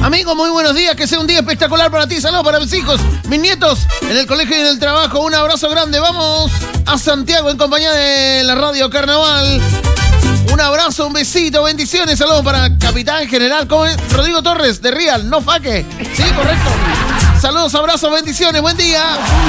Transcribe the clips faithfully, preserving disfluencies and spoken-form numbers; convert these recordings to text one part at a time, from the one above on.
Amigo, muy buenos días, que sea un día espectacular para ti. Saludos para mis hijos, mis nietos, en el colegio y en el trabajo. Un abrazo grande. Vamos a Santiago en compañía de la Radio Carnaval. Un abrazo, un besito, bendiciones. Saludos para Capitán General, ¿cómo es? Rodrigo Torres, de Real, no faque. Sí, correcto. Saludos, abrazos, bendiciones, buen día.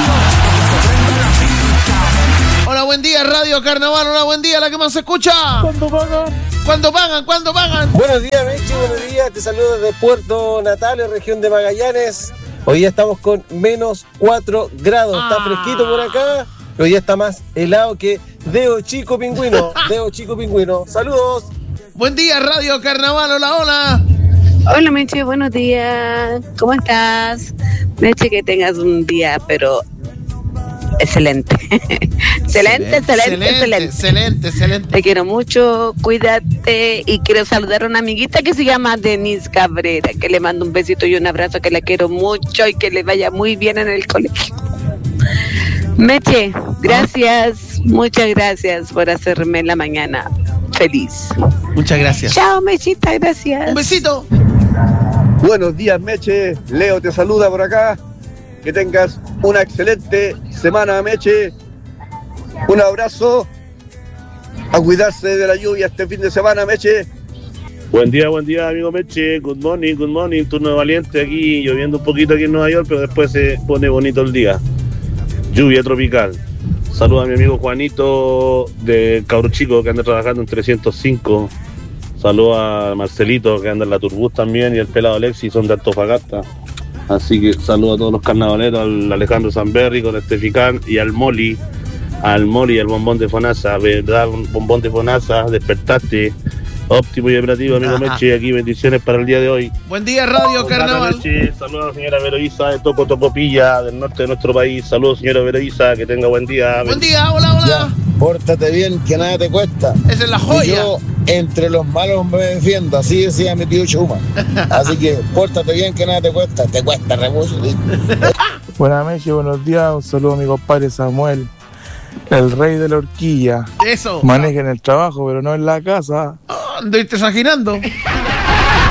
Hola, buen día, Radio Carnaval. Hola, buen día, la que más se escucha. ¿Cuándo pagan? ¿Cuándo pagan? ¿Cuándo pagan? Buenos días, Mechi, buenos días. Te saludo desde Puerto Natales, región de Magallanes. Hoy día estamos con menos cuatro grados. Ah. Está fresquito por acá. Hoy día está más helado que Deo Chico Pingüino. Deo Chico Pingüino. Saludos. Buen día, Radio Carnaval. Hola, hola. Hola, Meche, buenos días. ¿Cómo estás? Meche, que tengas un día, pero excelente. excelente, excelente, excelente, excelente. Excelente, excelente. Te quiero mucho, cuídate. Y quiero saludar a una amiguita que se llama Denise Cabrera, que le mando un besito y un abrazo, que la quiero mucho y que le vaya muy bien en el colegio. Meche, gracias, muchas gracias por hacerme la mañana feliz. Muchas gracias. Chao, Mechita, gracias. Un besito. Buenos días, Meche. Leo te saluda por acá. Que tengas una excelente semana, Meche. Un abrazo. A cuidarse de la lluvia este fin de semana, Meche. Buen día, buen día, amigo Meche. Good morning, good morning. Turno de valiente aquí, lloviendo un poquito aquí en Nueva York, pero después se pone bonito el día. Lluvia tropical. Saluda a mi amigo Juanito de Cabro Chico, que anda trabajando en trescientos cinco. Saluda a Marcelito, que anda en la Turbus también, y el pelado Alexis, son de Antofagasta. Así que saludo a todos los carnavaleros, al Alejandro Sanberry con Esteficán y al Moli, al Moli, al bombón de Fonasa, ¿verdad? Bombón de Fonasa, despertaste. Óptimo y operativo, amigo Meche, aquí bendiciones para el día de hoy. Buen día, Radio Carnaval. Meche, saludos a la señora Veroisa de Toco Tocopilla, del norte de nuestro país. Saludos, señora Veroisa, que tenga buen día. Buen día, hola, hola. Ya, pórtate bien, que nada te cuesta. Esa es la joya. Y yo, entre los malos me defiendo, así decía mi tío Chuma. Así que, pórtate bien, que nada te cuesta. Te cuesta, rebuso. ¿Sí? Buenas, Meche, buenos días. Un saludo a mi compadre Samuel, el rey de la horquilla. Eso. Maneja en el trabajo, pero no en la casa. Oh, ¿anduviste imaginando?